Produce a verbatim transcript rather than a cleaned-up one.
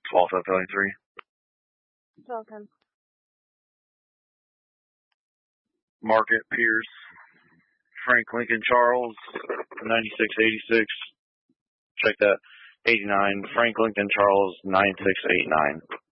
twelve F L A three. Welcome. Market Pierce. Frank Lincoln Charles, ninety-six eighty-six. Check that. eighty-nine. Frank Lincoln Charles, ninety-six eighty-nine.